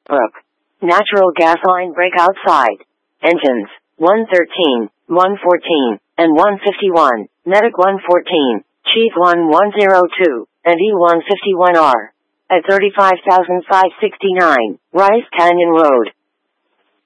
Brook. Natural gas line break outside. Engines, 113, 114, and 151, Medic 114, Chief 1102, and E151R. At 35,569, Rice Canyon Road.